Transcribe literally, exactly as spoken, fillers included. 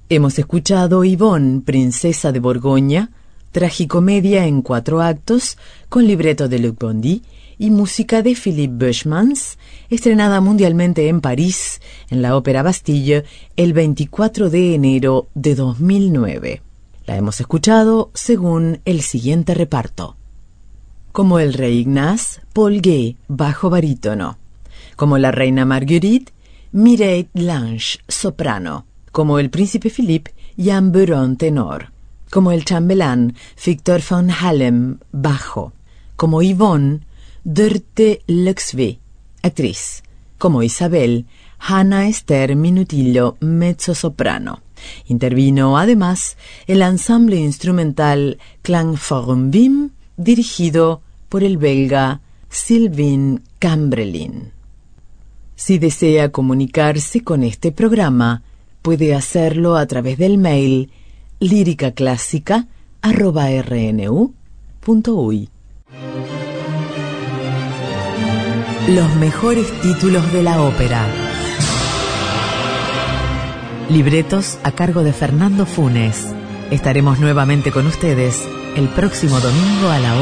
Hemos escuchado Yvonne, princesa de Borgoña, tragicomedia en cuatro actos, con libreto de Luc Bondy y música de Philippe Bushmans, estrenada mundialmente en París, en la Ópera Bastille, el veinticuatro de enero de dos mil nueve. La hemos escuchado según el siguiente reparto. Como el rey Ignace, Paul Gay, bajo barítono. Como la reina Marguerite, Mireille Lange, soprano. Como el príncipe Philippe, Jan Buron, tenor. Como el chambelán, Victor von Hallem, bajo. Como Yvonne, Dörte Luxvey, actriz. Como Isabel, Hannah Esther Minutillo, mezzosoprano. Intervino además el ensamble instrumental Klangforum Wim, dirigido por el belga Sylvain Cambrelin. Si desea comunicarse con este programa, puede hacerlo a través del mail líricaclásica arroba r n u punto u y. Los mejores títulos de la ópera. Libretos a cargo de Fernando Funes. Estaremos nuevamente con ustedes el próximo domingo a la hora